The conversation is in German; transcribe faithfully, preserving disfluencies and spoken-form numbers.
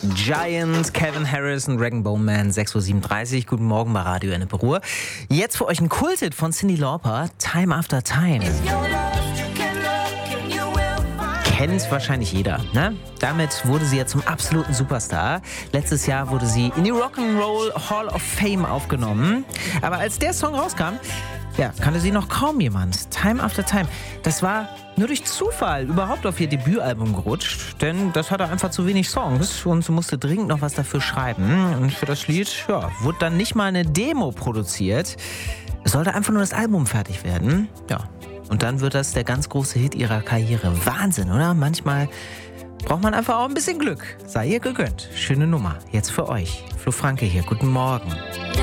Giant, Calvin Harris und Rag and Bone Man, sechs Uhr siebenunddreißig. Guten Morgen bei Radio Ennepe Ruhr. Jetzt für euch ein Kulthit von Cyndi Lauper, Time After Time. Kennt wahrscheinlich jeder, ne? Damit wurde sie ja zum absoluten Superstar. Letztes Jahr wurde sie in die Rock'n'Roll Hall of Fame aufgenommen. Aber als der Song rauskam, ja, kannte sie noch kaum jemand. Time After Time. Das war nur durch Zufall überhaupt auf ihr Debütalbum gerutscht. Denn das hatte einfach zu wenig Songs und sie musste dringend noch was dafür schreiben. Und für das Lied, ja, wurde dann nicht mal eine Demo produziert. Es sollte einfach nur das Album fertig werden. Ja. Und dann wird das der ganz große Hit ihrer Karriere. Wahnsinn, oder? Manchmal braucht man einfach auch ein bisschen Glück. Sei ihr gegönnt. Schöne Nummer. Jetzt für euch. Flo Franke hier. Guten Morgen.